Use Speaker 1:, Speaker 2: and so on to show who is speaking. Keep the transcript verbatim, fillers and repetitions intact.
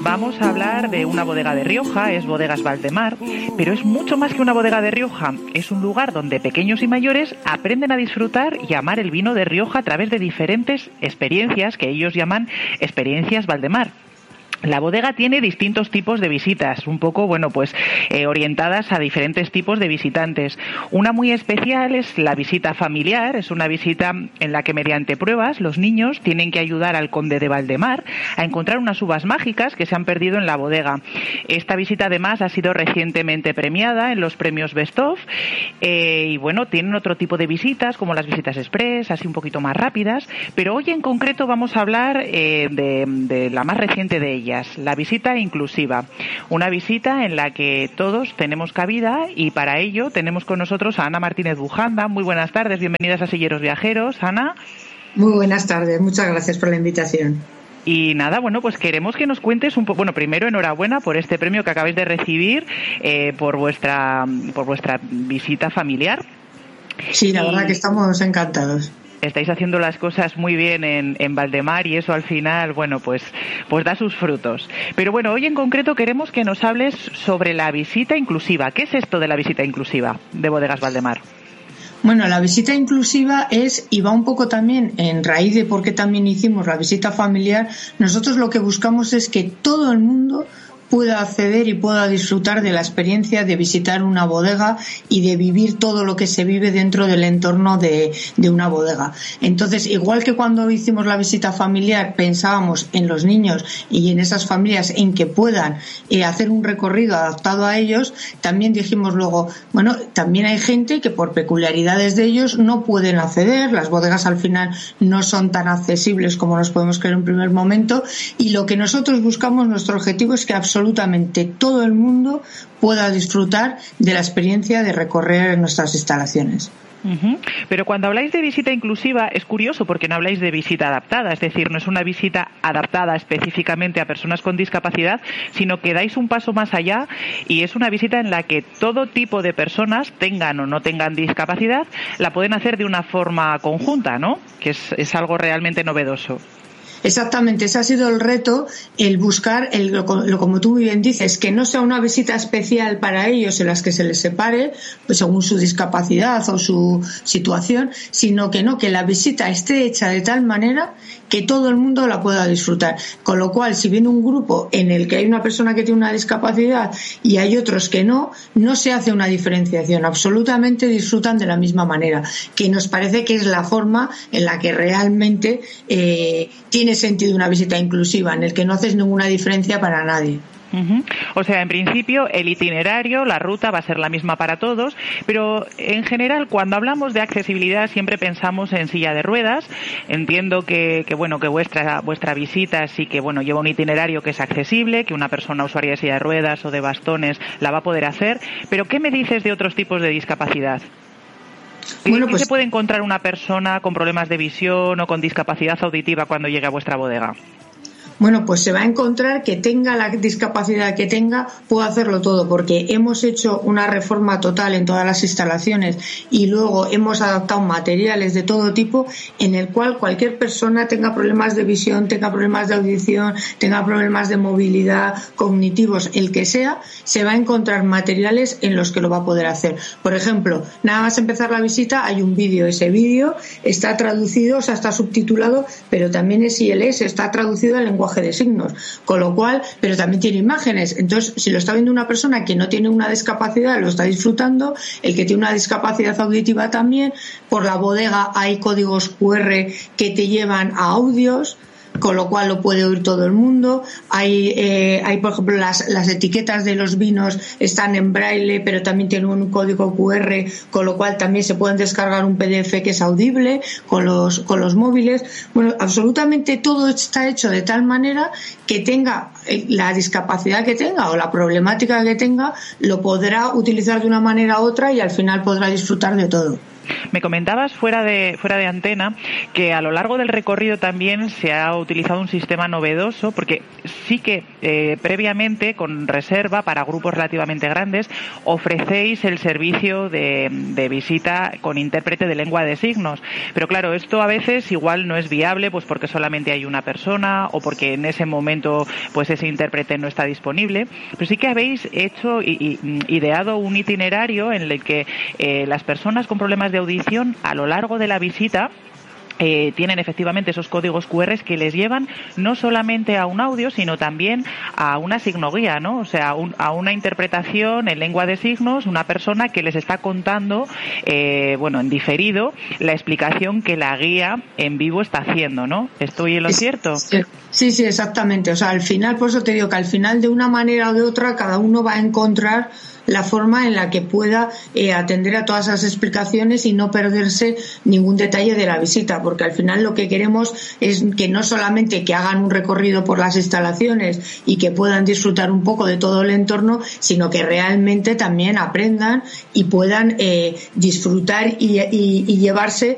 Speaker 1: Vamos a hablar de una bodega de Rioja, es Bodegas Valdemar, pero es mucho más que una bodega de Rioja. Es un lugar donde pequeños y mayores aprenden a disfrutar y amar el vino de Rioja a través de diferentes experiencias que ellos llaman experiencias Valdemar. La bodega tiene distintos tipos de visitas, un poco, bueno, pues eh, orientadas a diferentes tipos de visitantes. Una muy especial es la visita familiar, es una visita en la que mediante pruebas los niños tienen que ayudar al conde de Valdemar a encontrar unas uvas mágicas que se han perdido en la bodega. Esta visita además ha sido recientemente premiada en los premios Best of eh, y bueno, tienen otro tipo de visitas como las visitas express, así un poquito más rápidas, pero hoy en concreto vamos a hablar eh, de, de la más reciente de ellas. La visita inclusiva, una visita en la que todos tenemos cabida y para ello tenemos con nosotros a Ana Martínez Bujanda. Muy buenas tardes, bienvenidas a Silleros Viajeros, Ana.
Speaker 2: Muy buenas tardes, muchas gracias por la invitación.
Speaker 1: Y nada, bueno, pues queremos que nos cuentes un poco, bueno, primero enhorabuena por este premio que acabáis de recibir eh, por vuestra por vuestra visita familiar.
Speaker 2: Sí, la y... verdad que estamos encantados.
Speaker 1: Estáis haciendo las cosas muy bien en, en Valdemar y eso al final, bueno, pues, pues da sus frutos. Pero bueno, hoy en concreto queremos que nos hables sobre la visita inclusiva. ¿Qué es esto de la visita inclusiva de Bodegas Valdemar?
Speaker 2: Bueno, la visita inclusiva es, y va un poco también en raíz de por qué también hicimos la visita familiar, nosotros lo que buscamos es que todo el mundo pueda acceder y pueda disfrutar de la experiencia de visitar una bodega y de vivir todo lo que se vive dentro del entorno de, de una bodega. Entonces, igual que cuando hicimos la visita familiar pensábamos en los niños y en esas familias en que puedan eh, hacer un recorrido adaptado a ellos, también dijimos luego, bueno, también hay gente que por peculiaridades de ellos no pueden acceder, las bodegas al final no son tan accesibles como nos podemos creer en un primer momento, y lo que nosotros buscamos, nuestro objetivo es que absolutamente absolutamente todo el mundo pueda disfrutar de la experiencia de recorrer nuestras instalaciones.
Speaker 1: Uh-huh. Pero cuando habláis de visita inclusiva es curioso porque no habláis de visita adaptada, es decir, no es una visita adaptada específicamente a personas con discapacidad, sino que dais un paso más allá y es una visita en la que todo tipo de personas, tengan o no tengan discapacidad, la pueden hacer de una forma conjunta, ¿no? Que es, es algo realmente novedoso.
Speaker 2: Exactamente, ese ha sido el reto, el buscar, el, lo, lo, como tú muy bien dices, que no sea una visita especial para ellos en las que se les separe, pues según su discapacidad o su situación, sino que no, que la visita esté hecha de tal manera que todo el mundo la pueda disfrutar. Con lo cual, si viene un grupo en el que hay una persona que tiene una discapacidad y hay otros que no, no se hace una diferenciación, absolutamente disfrutan de la misma manera, que nos parece que es la forma en la que realmente eh, tiene sentido una visita inclusiva, en el que no haces ninguna diferencia para nadie.
Speaker 1: Uh-huh. O sea, en principio el itinerario, la ruta va a ser la misma para todos, pero en general cuando hablamos de accesibilidad siempre pensamos en silla de ruedas. Entiendo que, que bueno, que vuestra vuestra visita sí que bueno lleva un itinerario que es accesible, que una persona usuaria de silla de ruedas o de bastones la va a poder hacer, pero ¿qué me dices de otros tipos de discapacidad? Bueno, ¿Qué pues, se puede encontrar una persona con problemas de visión o con discapacidad auditiva cuando llegue a vuestra bodega?
Speaker 2: Bueno, pues se va a encontrar que tenga la discapacidad que tenga, puede hacerlo todo, porque hemos hecho una reforma total en todas las instalaciones y luego hemos adaptado materiales de todo tipo en el cual cualquier persona tenga problemas de visión, tenga problemas de audición, tenga problemas de movilidad, cognitivos, el que sea, se va a encontrar materiales en los que lo va a poder hacer. Por ejemplo, nada más empezar la visita hay un vídeo, ese vídeo está traducido, o sea, está subtitulado, pero también es I L S, está traducido al lenguaje de signos, con lo cual, pero también tiene imágenes, entonces si lo está viendo una persona que no tiene una discapacidad lo está disfrutando, el que tiene una discapacidad auditiva también. Por la bodega hay códigos cu erre que te llevan a audios, con lo cual lo puede oír todo el mundo. Hay, eh, hay por ejemplo, las, las etiquetas de los vinos están en braille, pero también tienen un código cu erre, con lo cual también se pueden descargar un pe de efe que es audible con los, con los móviles. Bueno, absolutamente todo está hecho de tal manera que tenga la discapacidad que tenga o la problemática que tenga, lo podrá utilizar de una manera u otra y al final podrá disfrutar de todo.
Speaker 1: Me comentabas fuera de fuera de antena que a lo largo del recorrido también se ha utilizado un sistema novedoso, porque sí que eh, previamente, con reserva para grupos relativamente grandes, ofrecéis el servicio de, de visita con intérprete de lengua de signos. Pero claro, esto a veces igual no es viable, pues porque solamente hay una persona o porque en ese momento pues ese intérprete no está disponible. Pero sí que habéis hecho y, y ideado un itinerario en el que eh, las personas con problemas de audición a lo largo de la visita Eh, tienen efectivamente esos códigos cu erre que les llevan no solamente a un audio, sino también a una signoguía, ¿no? O sea, un, a una interpretación en lengua de signos, una persona que les está contando, eh, bueno, en diferido, la explicación que la guía en vivo está haciendo, ¿no? ¿Estoy en lo cierto?
Speaker 2: Sí, sí, exactamente. O sea, al final, por eso te digo que al final, de una manera o de otra, cada uno va a encontrar la forma en la que pueda eh, atender a todas esas explicaciones y no perderse ningún detalle de la visita, porque al final lo que queremos es que no solamente que hagan un recorrido por las instalaciones y que puedan disfrutar un poco de todo el entorno, sino que realmente también aprendan y puedan eh, disfrutar y, y, y llevarse